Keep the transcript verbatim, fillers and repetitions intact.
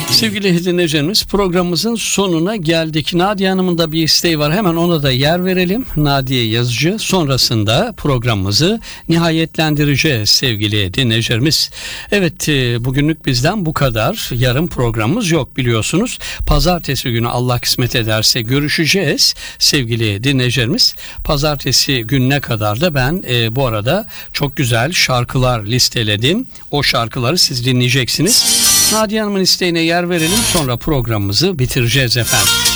Sevgili dinleyicilerimiz, programımızın sonuna geldik. Nadiye Hanım'ın da bir isteği var. Hemen ona da yer verelim. Nadiye Yazıcı. Sonrasında programımızı nihayetlendireceğiz sevgili dinleyicilerimiz. Evet, bugünlük bizden bu kadar. Yarın programımız yok biliyorsunuz. Pazartesi günü Allah kısmet ederse görüşeceğiz sevgili dinleyicilerimiz. Pazartesi gününe kadar da ben e, bu arada çok güzel şarkılar listeledim. O şarkıları siz dinleyeceksiniz. Nadiye Hanım'ın isteğine yer verelim, sonra programımızı bitireceğiz efendim.